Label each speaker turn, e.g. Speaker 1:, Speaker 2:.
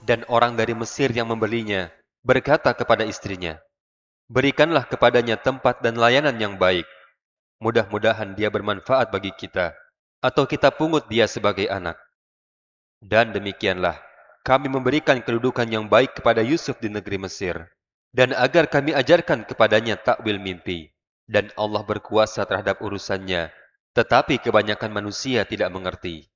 Speaker 1: Dan orang dari Mesir yang membelinya berkata kepada istrinya, "Berikanlah kepadanya tempat dan layanan yang baik. Mudah-mudahan dia bermanfaat bagi kita, atau kita pungut dia sebagai anak." Dan demikianlah, kami memberikan kedudukan yang baik kepada Yusuf di negeri Mesir, dan agar kami ajarkan kepadanya takwil mimpi. Dan Allah berkuasa terhadap urusannya, tetapi kebanyakan manusia tidak mengerti.